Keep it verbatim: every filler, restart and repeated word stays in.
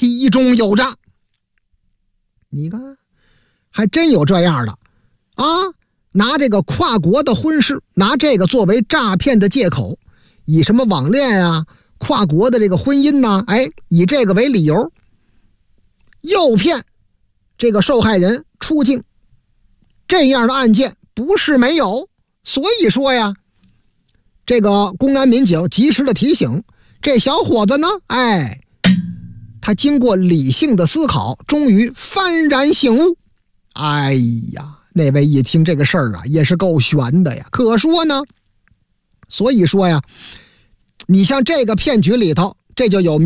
其中有诈。你看，还真有这样的啊！拿这个跨国的婚事，拿这个作为诈骗的借口，以什么网恋啊、跨国的这个婚姻呢、啊？哎，以这个为理由，诱骗这个受害人出境。这样的案件不是没有，所以说呀，这个公安民警及时的提醒这小伙子呢，哎，他经过理性的思考，终于幡然醒悟。哎呀，那位一听这个事儿啊，也是够悬的呀。可说呢，所以说呀，你像这个骗局里头，这就有